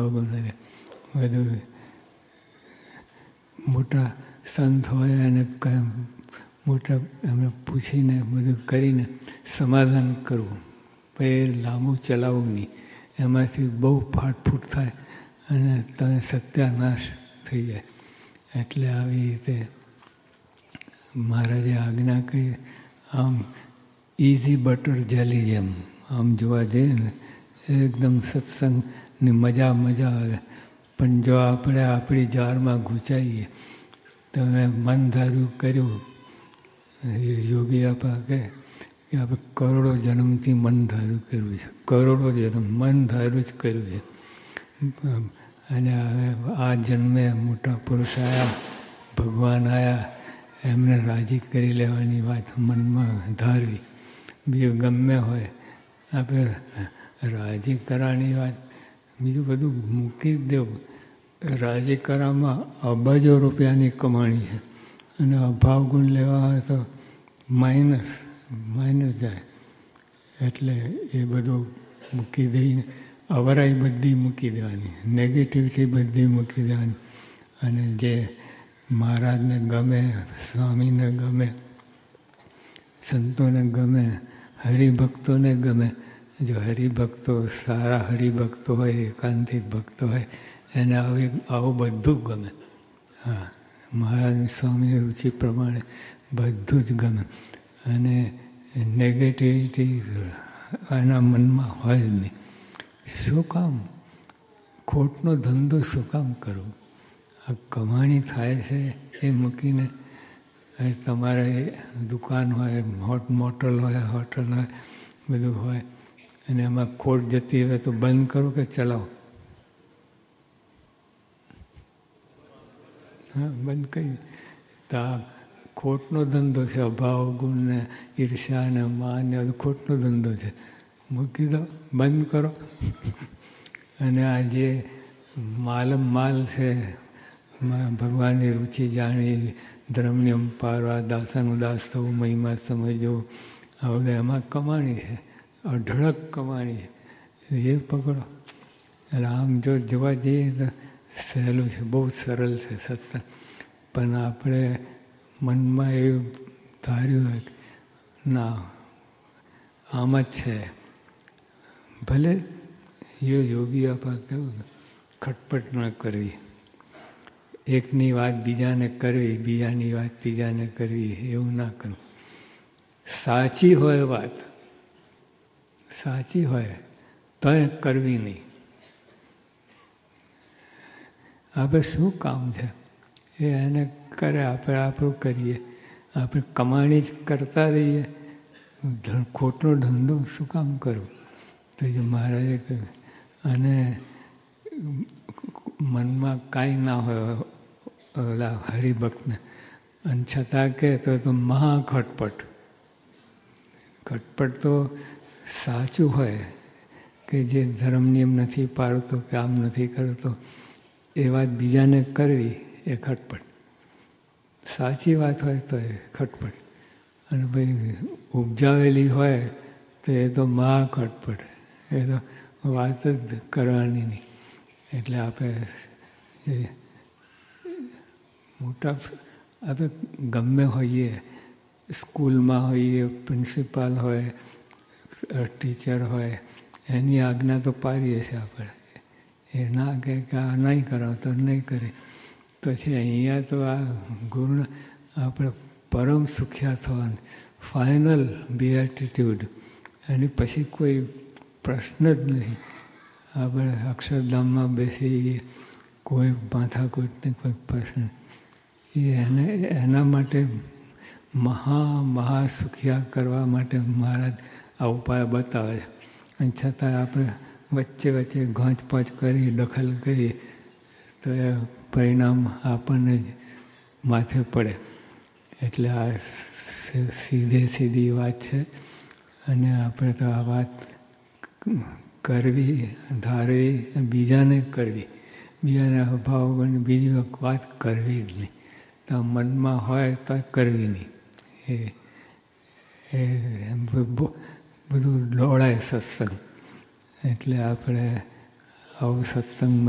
અભાવગુણ બધું મોટા સંત હોય અને મોટા એમને પૂછીને બધું કરીને સમાધાન કરવું, પછી લાંબુ ચલાવવું નહીં. એમાંથી બહુ ફાટફૂટ થાય અને તમે સત્યાનાશ થઈ જાય. એટલે આવી રીતે મહારાજે આજ્ઞા કરી. આમ ઇઝી બટર જેલી જેમ આમ જોવા જઈએ ને એકદમ સત્સંગની મજા આવે. પણ જો આપણે આપણી જારમાં ઘૂંચાઈએ, તમે મન ધાર્યું કર્યું. યોગી આપા કે આપણે કરોડો જન્મથી મન ધાર્યું કર્યું છે. કરોડો જન્મ મન ધાર્યું જ કર્યું છે. અને હવે આ જન્મે મોટા પુરુષ આવ્યા, ભગવાન આવ્યા, એમને રાજી કરી લેવાની વાત મનમાં ધારવી. બીજું ગમે હોય આપણે રાજી કરવાની વાત, બીજું બધું મૂકી જ દેવું. રાજી કરવામાં અબજો રૂપિયાની કમાણી છે અને અભાવ ગુણ લેવા હોય તો માઇનસ જાય. એટલે એ બધું મૂકી દઈને અવરાઈ બધી મૂકી દેવાની, નેગેટિવિટી બધી મૂકી દેવાની. અને જે મહારાજને ગમે, સ્વામીને ગમે, સંતોને ગમે, હરિભક્તોને ગમે. જો હરિભક્તો સારા હરિભક્તો હોય, એકાંતિક ભક્તો હોય, એને આવું બધું ગમે. હા, મહારાજ સ્વામીની રુચિ પ્રમાણે બધું જ ગમે. અને નેગેટિવિટી એના મનમાં હોય જ નહીં. શું કામ ખોટનો ધંધો શું કામ કરવો? આ કમાણી થાય છે એ મૂકીને તમારે દુકાન હોય, મોટલ હોય, હોટલ હોય, બધું હોય, અને એમાં ખોટ જતી હોય તો બંધ કરો કે ચલાવો? હા, બંધ કરી. તો આ ખોટનો ધંધો છે. અભાવ ગુણ ને ઈર્ષ્યા ને માન ને બધો ખોટનો ધંધો છે. મૂકી દો, બંધ કરો. અને આ જે માલ છે, ભગવાનની રુચિ જાણી, ધર્મનિયમ પારવા, દાસાનુદાસ થવું, મહિમા સમજવો, આ બધા એમાં કમાણી છે, અઢળક કમાણી છે. એ પકડો. એટલે આમ જો જોવા જઈએ તો સહેલું છે, બહુ સરળ છે સત્સંગ. પણ આપણે મનમાં એવું ધાર્યું હોય ના આમ જ છે. ભલે યોગી આપા કેવું ખટપટ ન કરવી, એકની વાત બીજાને કરવી, બીજાની વાત ત્રીજાને કરવી, એવું ના કરવું. સાચી હોય વાત, સાચી હોય તો કરવી નહીં. આપણે શું કામ છે એ એને કરે, આપણે આપણું કરીએ. આપણે કમાણી જ કરતા રહીએ, ખોટનો ધંધો શું કામ કરવો? તો જે મહારાજે કહ્યું. અને મનમાં કાંઈ ના હોય ઓલા હરિભક્તને, અને છતાં કહે તો મહા ખટપટ. ખટપટ તો સાચું હોય કે જે ધર્મ નિયમ નથી પાળતો કે આમ નથી કરતો એ વાત બીજાને કરવી એ ખટપટ. સાચી વાત હોય તો એ ખટપટ. અને ભાઈ ઉપજાવેલી હોય તો એ તો મહા ખટપટ. એ તો વાત જ કરવાની નહીં. એટલે આપણે મોટા આપણે ગમે હોઈએ, સ્કૂલમાં હોઈએ, પ્રિન્સિપાલ હોય, ટીચર હોય, એની આજ્ઞા તો પાડીએ છીએ આપણે. એ ના કહે કે આ નહીં કરો તો નહીં કરે. તો છે અહીંયા તો આ ગુણ આપણે પરમ સુખ્યા થવાનું, ફાઇનલ બેએટિટ્યુડ. એની પછી કોઈ પ્રશ્ન જ નહીં. આપણે અક્ષરધામમાં બેસી કોઈ માથાકૂટને કોઈ પ્રશ્ન એના માટે મહા સુખિયા કરવા માટે મહારાજ આ ઉપાય બતાવે છે. અને છતાં આપણે વચ્ચે ઘોંચપોંચ કરી, દખલ કરીએ તો એ પરિણામ આપણને જ માથે પડે. એટલે આ સીધી વાત છે. અને આપણે તો આ વાત કરવી, ધારવી, બીજાને કરવી, બીજાને અભાવ બીજી વાત કરવી જ નહીં. તો મનમાં હોય તો કરવી નહીં. એ બધું દોડાય સત્સંગ. એટલે આપણે આવું સત્સંગ